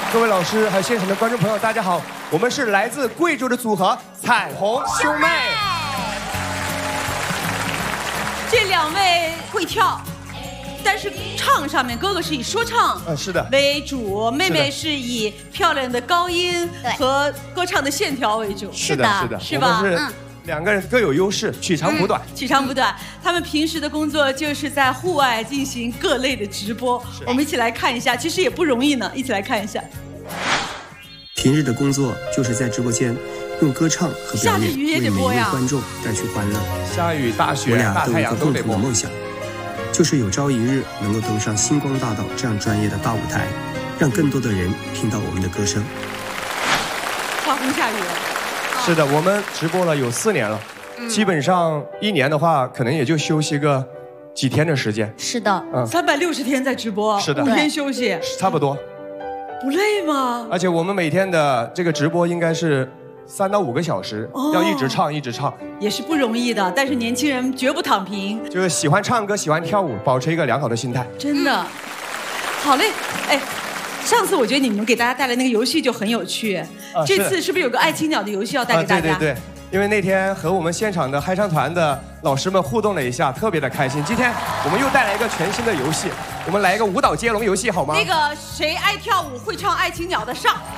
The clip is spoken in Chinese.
各位老师还有现场的观众朋友，大家好，我们是来自贵州的组合彩虹兄妹。 这2位会跳，但是唱上面哥哥是以说唱是的为主，妹妹是以漂亮的高音和歌唱的线条为主。 是的，是的， 是吧？ 两个人各有优势，取长补短。 取长补短。他们平时的工作就是在户外进行各类的直播，我们一起来看一下，其实也不容易呢，一起来看一下。 平日的工作就是在直播间用歌唱和表演为每一位观众带去欢乐。 下雨、大雪、 我俩都有一个共同的播。 梦想，就是有朝一日能够登上星光大道这样专业的大舞台，让更多的人听到我们的歌声。 刮风下雨了。 是的，我们直播了有4年了，基本上1年的话，可能也就休息个几天的时间。 是的 ，360天在直播， 是的 ，5天休息， 差不多。 不累吗？ 而且我们每天的这个直播应该是3到5个小时，要一直唱一直唱， 也是不容易的。但是年轻人绝不躺平， 就是喜欢唱歌，喜欢跳舞，保持一个良好的心态。 真的，好嘞，哎。上次我觉得你们给大家带来那个游戏就很有趣，这次是不是有个爱青鸟的游戏要带给大家？ 对，因为那天和我们现场的嗨唱团的老师们互动了一下，特别的开心。今天我们又带来一个全新的游戏，我们来一个舞蹈接龙游戏好吗？ 那个谁爱跳舞会唱爱青鸟的上。